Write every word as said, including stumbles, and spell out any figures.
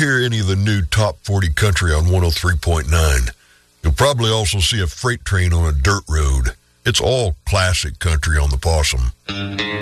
hear any of the new Top forty country on one oh three point nine. You'll probably also see a freight train on a dirt road. It's all classic country on the Possum.